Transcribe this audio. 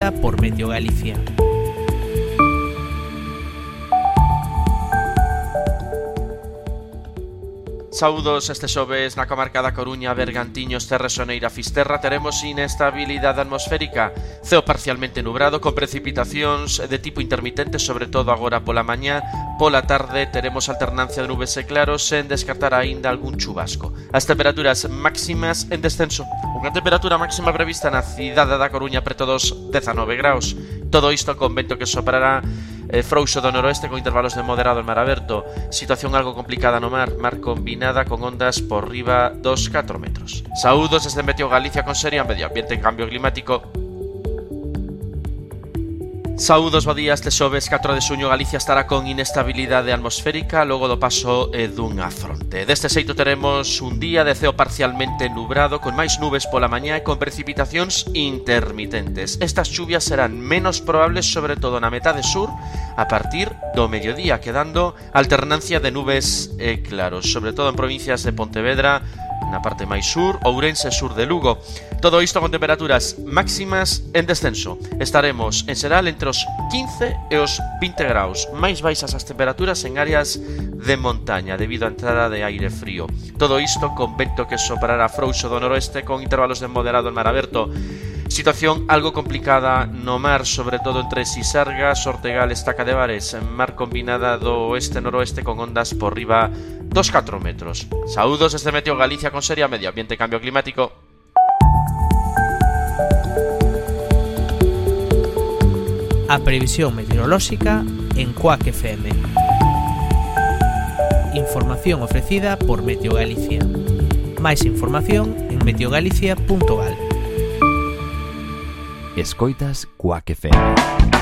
ofrecida por Meteo Galicia. Saúdos, este xoves na comarca da Coruña, Bergantiños, Terra Soneira, Fisterra teremos inestabilidade atmosférica, ceo parcialmente nubrado con precipitacións de tipo intermitente, sobre todo agora pola mañá. Pola tarde teremos alternancia de nubes e claros sen descartar aínda algún chubasco. As temperaturas máximas en descenso, unha temperatura máxima prevista na cidade da Coruña preto dos 19 graus. Todo isto con vento que soprará frouxo do noroeste con intervalos de moderado en mar aberto. Situación algo complicada no mar combinada con ondas por riba dos 4 metros. Saúdos desde Meteo Galicia con Seria Medio Ambiente e Cambio Climático. Saúdos, bo día. Este xoves 4 de xuño Galicia estará con inestabilidade atmosférica logo do paso dunha fronte. Deste xeito teremos un día de ceo parcialmente nubrado con máis nubes pola mañá e con precipitacións intermitentes. Estas chuvias serán menos probables sobre todo na metade sur a partir do mediodía, quedando alternancia de nubes e claros, sobre todo en provincias de Pontevedra, na parte máis sur, Ourense, sur de Lugo. Todo isto con temperaturas máximas en descenso. Estaremos en xeral entre os 15 e os 20 graus. Máis baixas as temperaturas en áreas de montaña debido á entrada de aire frío. Todo isto con vento que soprará frouxo do noroeste con intervalos de moderado en mar aberto. Situación algo complicada no mar, sobre todo entre Sisargas, Ortegal, Estaca de Bares, mar combinada do oeste-noroeste con ondas por riba dos 4 metros. Saúdos desde Meteo Galicia con Seria Medio Ambiente e Cambio Climático. A previsión meteorolóxica en Cuac FM. Información ofrecida por Meteo Galicia. Máis información en meteogalicia.gal. Escoitas Cuac FM.